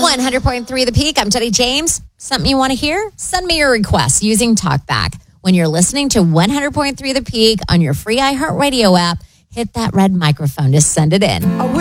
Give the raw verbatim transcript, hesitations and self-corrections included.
one hundred point three The Peak. I'm Teddy James. Something you want to hear? Send me your request using TalkBack. When you're listening to one hundred point three The Peak on your free iHeartRadio app, hit that red microphone to send it in.